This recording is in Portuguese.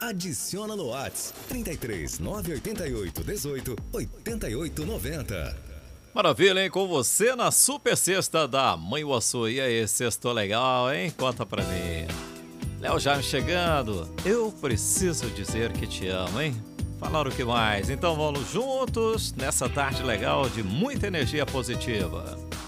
Adiciona no Whats 33 988 18 88 90. Maravilha, hein? Com você na super sexta da Mãe Uaçu. E aí, sextou legal, hein? Conta pra mim. Léo Jaime chegando. Eu preciso dizer que te amo, hein? Falar o que mais? Então vamos juntos nessa tarde legal de muita energia positiva.